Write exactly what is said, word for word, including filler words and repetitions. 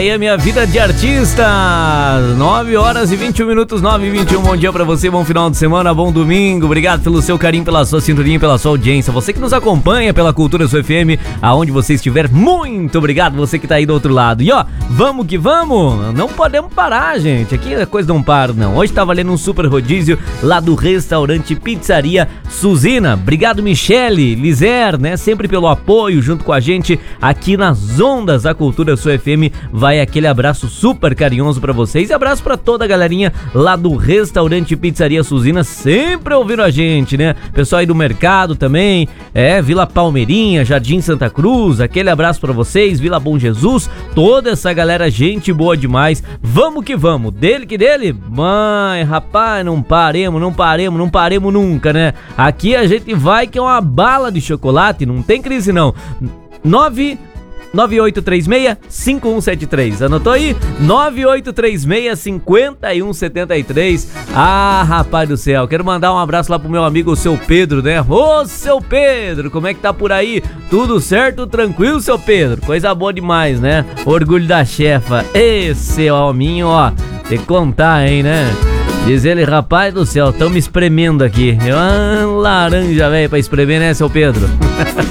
aí a minha vida de artista. nove horas e vinte e um minutos, nove e vinte e um. Bom dia pra você, bom final de semana, bom domingo. Obrigado pelo seu carinho, pela sua sintonia, pela sua audiência. Você que nos acompanha pela Cultura Sul F M, aonde você estiver, muito obrigado. Você que tá aí do outro lado. E ó, vamos que vamos. Não podemos parar, gente. Aqui a coisa não para, não. Hoje tá valendo um super rodízio lá do restaurante Pizzaria Suzina. Obrigado, Michele, Lizer, né? Sempre pelo apoio junto com a gente aqui nas ondas da Cultura Sul F M. Vai aquele abraço super carinhoso pra vocês e abraço pra toda a galerinha lá do restaurante Pizzaria Suzina, sempre ouvindo a gente, né? Pessoal aí do mercado também, é, Vila Palmeirinha, Jardim Santa Cruz, aquele abraço pra vocês, Vila Bom Jesus, toda essa galera, gente boa demais. Vamos que vamos, dele que dele, mãe, rapaz, não paremos, não paremos, não paremos nunca, né? Aqui a gente vai que é uma bala de chocolate, não tem crise não. nove nove oito três seis, cinco um sete três. Anotou aí? nove oito três seis, cinco um sete três. Ah, rapaz do céu, quero mandar um abraço lá pro meu amigo, o seu Pedro, né? Ô, seu Pedro, como é que tá por aí? Tudo certo? Tranquilo, seu Pedro? Coisa boa demais, né? Orgulho da chefa. Esse hominho, ó, tem que contar, hein, né? Diz ele, rapaz do céu, tão me espremendo aqui. Eu, ah, laranja, velho, pra espremer, né, seu Pedro?